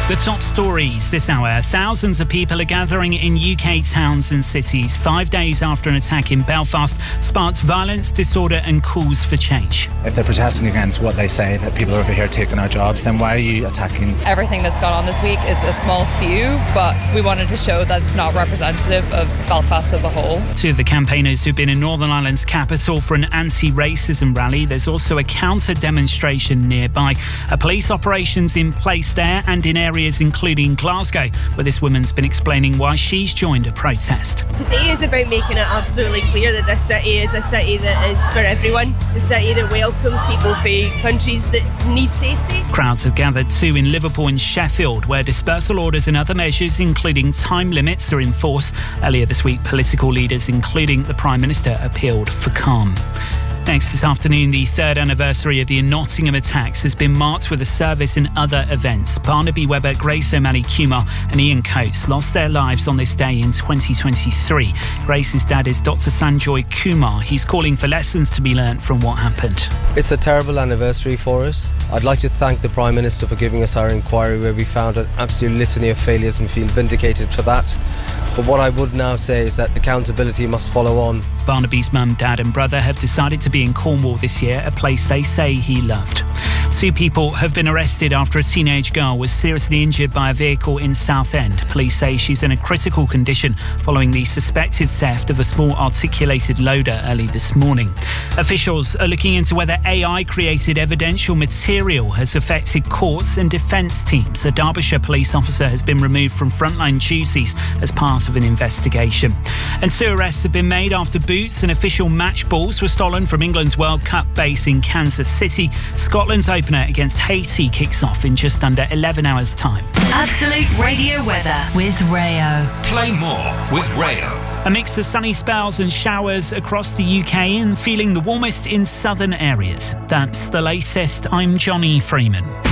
The top stories this hour. Thousands of people are gathering in UK towns and cities 5 days after an attack in Belfast sparked violence, disorder and calls for change. If they're protesting against what they say, that people are over here taking our jobs, then why are you attacking? Everything that's gone on this week is a small few, but we wanted to show that it's not representative of Belfast as a whole. Two of the campaigners who've been in Northern Ireland's capital for an anti-racism rally. There's also a counter-demonstration nearby. Police operations in place there and in areas including Glasgow, where this woman's been explaining why she's joined a protest. Today is about making it absolutely clear that this city is a city that is for everyone. It's a city that welcomes people from countries that need safety. Crowds have gathered too in Liverpool and Sheffield, where dispersal orders and other measures, including time limits, are in force. Earlier this week, political leaders, including the Prime Minister, appealed for calm. Next this afternoon, the third anniversary of the Nottingham attacks has been marked with a service and other events. Barnaby Webber, Grace O'Malley Kumar and Ian Coates lost their lives on this day in 2023. Grace's dad is Dr. Sanjoy Kumar. He's calling for lessons to be learnt from what happened. It's a terrible anniversary for us. I'd like to thank the Prime Minister for giving us our inquiry, where we found an absolute litany of failures and feel vindicated for that. But what I would now say is that accountability must follow on. Barnaby's mum, dad and brother have decided to be in Cornwall this year, a place they say he loved. Two people have been arrested after a teenage girl was seriously injured by a vehicle in Southend. Police say she's in a critical condition following the suspected theft of a small articulated loader early this morning. Officials are looking into whether AI-created evidential material has affected courts and defence teams. A Derbyshire police officer has been removed from frontline duties as part of an investigation. And two arrests have been made after boots and official match balls were stolen from England's World Cup base in Kansas City. Scotland's opener against Haiti kicks off in just under 11 hours' time. Absolute Radio weather with Rayo. Play more with Rayo. A mix of sunny spells and showers across the UK and feeling the warmest in southern areas. That's the latest. I'm Johnny Freeman.